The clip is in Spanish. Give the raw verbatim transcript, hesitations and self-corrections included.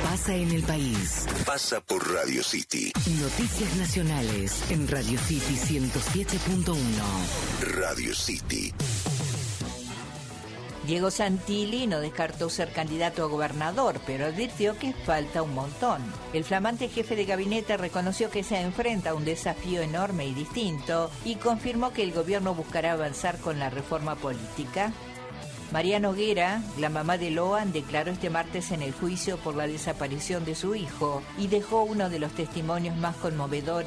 pasa en el país. Pasa por Radio City. Noticias nacionales en Radio City ciento siete punto uno. Radio City. Diego Santilli no descartó ser candidato a gobernador, pero advirtió que falta un montón. El flamante jefe de gabinete reconoció que se enfrenta a un desafío enorme y distinto y confirmó que el gobierno buscará avanzar con la reforma política. María Noguera, la mamá de Loan, declaró este martes en el juicio por la desaparición de su hijo y dejó uno de los testimonios más conmovedores